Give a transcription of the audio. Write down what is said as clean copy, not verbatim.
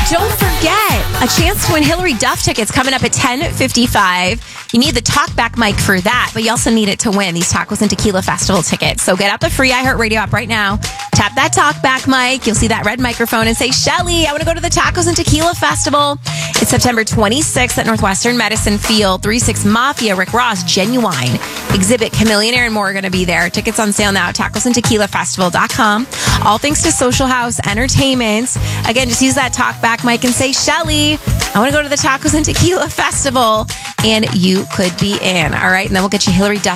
don't forget, a chance to win Hillary Duff tickets coming up at 10:55. You need the talkback mic for that, but you also need it to win these Tacos and Tequila Festival tickets. So get out the free iHeartRadio app right now. Tap that talkback mic. You'll see that red microphone and say, Shelly, I want to go to the Tacos and Tequila Festival. It's September 26th at Northwestern Medicine Field. 3-6 Mafia, Rick Ross, Genuine, Exhibit, Chamillionaire, and more are going to be there. Tickets on sale now at tacosandtequilafestival.com. All thanks to Social House Entertainment. Again, just use that talkback mic and say, Shelly, I want to go to the Tacos and Tequila Festival. And you could be in. All right. And then we'll get you Hillary Duff